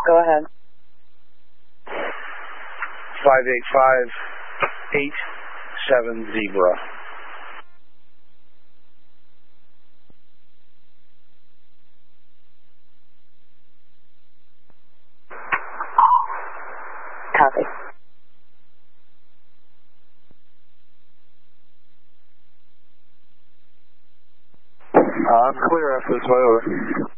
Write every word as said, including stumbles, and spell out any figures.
Go ahead. five eight five eight seven Zebra. Copy. Uh, I'm clear after this way, over.